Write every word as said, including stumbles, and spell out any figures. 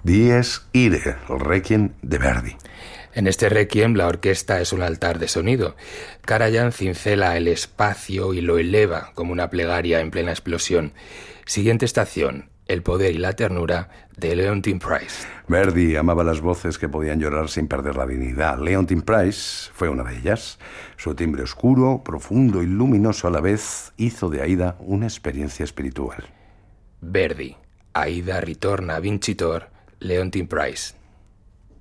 Dies Irae, el Requiem de Verdi. En este requiem la orquesta es un altar de sonido. Karajan cincela el espacio y lo eleva como una plegaria en plena explosión. Siguiente estación, El poder y la ternura de Leontyne Price. Verdi amaba las voces que podían llorar sin perder la dignidad. Leontyne Price fue una de ellas. Su timbre oscuro, profundo y luminoso a la vez hizo de Aida una experiencia espiritual. Verdi, Aida ritorna vincitor, Leontyne Price.